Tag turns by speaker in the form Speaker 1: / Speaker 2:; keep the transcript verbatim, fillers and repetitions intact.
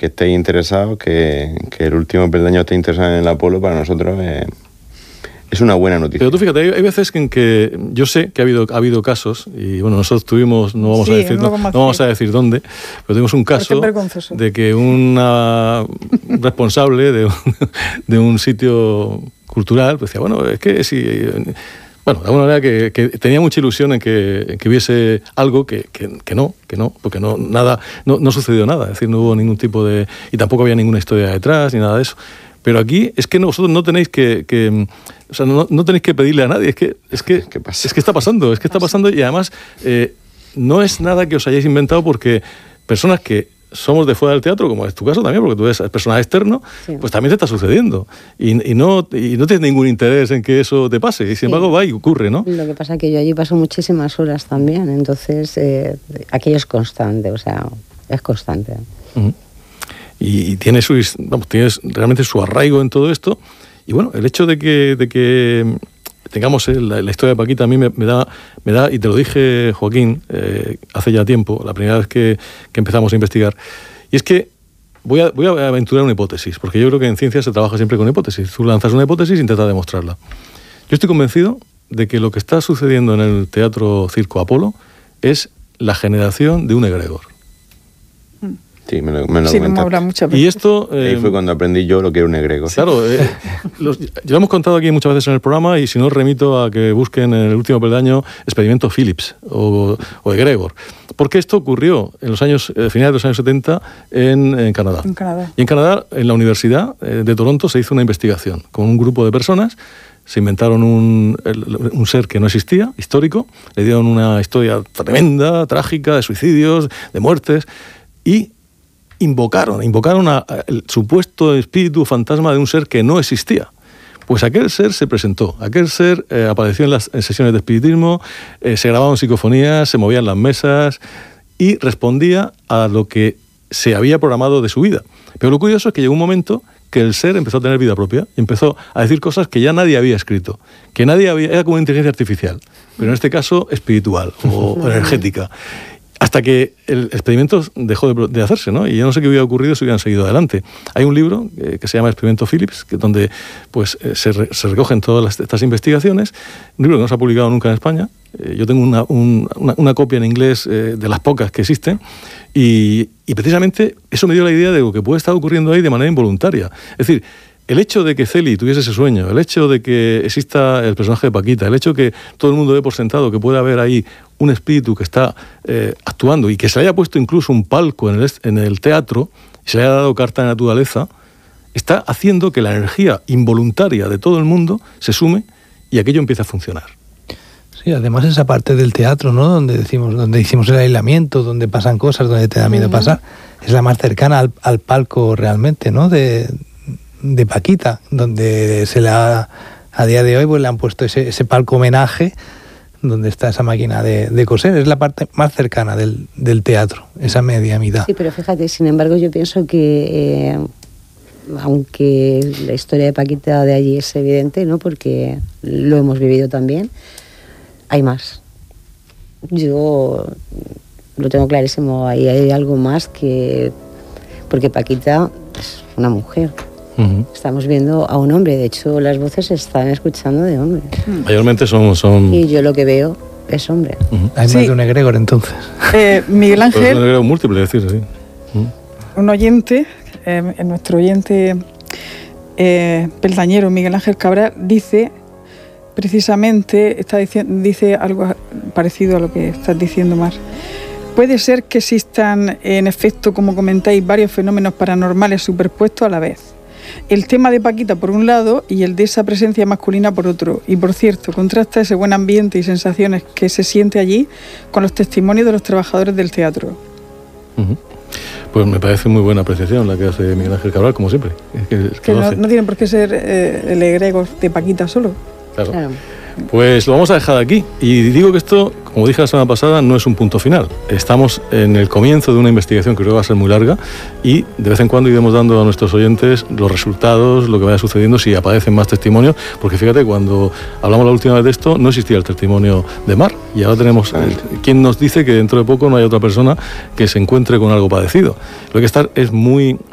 Speaker 1: que estéis interesados, que, que el último peldaño esté interesado en el Apolo, para nosotros es, es una buena noticia.
Speaker 2: Pero tú fíjate, hay, hay veces en que yo sé que ha habido, ha habido casos, y bueno, nosotros tuvimos, no vamos, sí, a, decir, no, no vamos a decir dónde, pero tuvimos un caso de que una responsable de un, de un sitio cultural pues decía, bueno, es que si... Bueno, de alguna manera que, que tenía mucha ilusión en que, en que hubiese algo que, que, que no, que no, porque no, nada, no, no sucedió nada, es decir, no hubo ningún tipo de... y tampoco había ninguna historia detrás, ni nada de eso. Pero aquí es que no, vosotros no tenéis que... que o sea, no, no tenéis que pedirle a nadie, es que, es que,
Speaker 1: ¿Qué pasa?
Speaker 2: es que está pasando, es que está pasando y además eh, no es nada que os hayáis inventado porque personas que somos de fuera del teatro, como es tu caso también, porque tú eres personaje externo, sí. Pues también te está sucediendo. Y, y, no, y no tienes ningún interés en que eso te pase. Y sin sí. embargo va y ocurre, ¿no?
Speaker 3: Lo que pasa es que yo allí paso muchísimas horas también, entonces eh, aquello es constante, o sea, es constante.
Speaker 2: Uh-huh. Y, y tiene su, vamos, tienes realmente su arraigo en todo esto. Y bueno, el hecho de que... De que tengamos eh, la, la historia de Paquita a mí me, me, da, me da, y te lo dije, Joaquín, eh, hace ya tiempo, la primera vez que, que empezamos a investigar, y es que voy a, voy a aventurar una hipótesis, porque yo creo que en ciencia se trabaja siempre con hipótesis. Tú lanzas una hipótesis e intentas demostrarla. Yo estoy convencido de que lo que está sucediendo en el Teatro Circo Apolo es la generación de un egregor.
Speaker 1: Sí, me lo, me lo
Speaker 4: sí, me habla muchas veces.
Speaker 2: Y esto... Eh,
Speaker 1: Ahí fue cuando aprendí yo lo que era un egregor.
Speaker 2: Claro, eh, los, ya lo hemos contado aquí muchas veces en el programa y si no, remito a que busquen en el último peldaño Experimento Phillips o, o egregor. Porque esto ocurrió en los años, eh, finales de los años setenta en, en Canadá.
Speaker 4: En Canadá.
Speaker 2: Y en Canadá, en la Universidad eh, de Toronto, se hizo una investigación con un grupo de personas. Se inventaron un, un ser que no existía, histórico. Le dieron una historia tremenda, trágica, de suicidios, de muertes. Y invocaron, invocaron a, a el supuesto espíritu fantasma de un ser que no existía. Pues aquel ser se presentó, aquel ser eh, apareció en las en sesiones de espiritismo, eh, se grababan psicofonías, se movían las mesas y respondía a lo que se había programado de su vida. Pero lo curioso es que llegó un momento que el ser empezó a tener vida propia y empezó a decir cosas que ya nadie había escrito, que nadie había, era como una inteligencia artificial, pero en este caso espiritual o energética. Hasta que el experimento dejó de, de hacerse, ¿no? Y yo no sé qué hubiera ocurrido si hubieran seguido adelante. Hay un libro eh, que se llama Experimento Phillips, que, donde pues, eh, se, re, se recogen todas las, estas investigaciones. Un libro que no se ha publicado nunca en España. Eh, yo tengo una, un, una, una copia en inglés eh, de las pocas que existen. Y, y precisamente eso me dio la idea de lo que puede estar ocurriendo ahí de manera involuntaria. Es decir, el hecho de que Celi tuviese ese sueño, el hecho de que exista el personaje de Paquita, el hecho de que todo el mundo dé por sentado que puede haber ahí un espíritu que está eh, actuando y que se le haya puesto incluso un palco en el, en el teatro y se le haya dado carta de naturaleza, está haciendo que la energía involuntaria de todo el mundo se sume y aquello empiece a funcionar.
Speaker 5: Sí, además esa parte del teatro, ¿no? Donde decimos, donde hicimos el aislamiento, donde pasan cosas, donde te da miedo pasar, es la más cercana al, al palco realmente, ¿no? De, de Paquita, donde se le ha, a día de hoy pues le han puesto ese, ese palco homenaje donde está esa máquina de, de coser. Es la parte más cercana del, del teatro, esa media mitad.
Speaker 3: Sí, pero fíjate, sin embargo, yo pienso que eh, aunque la historia de Paquita de allí es evidente, ¿no? Porque lo hemos vivido también, hay más. Yo lo tengo clarísimo, ahí hay algo más que... Porque Paquita es una mujer. Uh-huh. Estamos viendo a un hombre, de hecho las voces se están escuchando de hombre.
Speaker 2: Mayormente son, son...
Speaker 3: Y yo lo que veo es hombre.
Speaker 5: Uh-huh. Hay
Speaker 4: sí.
Speaker 5: más de un egregor entonces.
Speaker 4: Eh, Miguel Ángel...
Speaker 2: Pues un egregor múltiple, decir así. Uh-huh.
Speaker 4: Un oyente, eh, nuestro oyente eh, peldañero Miguel Ángel Cabral dice, precisamente, está diciendo, dice algo parecido a lo que estás diciendo, Mar. Puede ser que existan, en efecto, como comentáis, varios fenómenos paranormales superpuestos a la vez. El tema de Paquita por un lado y el de esa presencia masculina por otro. Y por cierto, contrasta ese buen ambiente y sensaciones que se siente allí con los testimonios de los trabajadores del teatro.
Speaker 2: Uh-huh. Pues me parece muy buena apreciación la que hace Miguel Ángel Cabral, como siempre. Es que, es que
Speaker 4: que no, no tiene por qué ser eh, el egregor de Paquita solo.
Speaker 2: Claro. claro. Pues lo vamos a dejar aquí. Y digo que esto, como dije la semana pasada, no es un punto final. Estamos en el comienzo de una investigación que creo que va a ser muy larga y de vez en cuando iremos dando a nuestros oyentes los resultados, lo que vaya sucediendo, si aparecen más testimonios, porque fíjate, cuando hablamos la última vez de esto, no existía el testimonio de Mar y ahora tenemos el, quien nos dice que dentro de poco no hay otra persona que se encuentre con algo parecido. Lo que hay que estar es muy...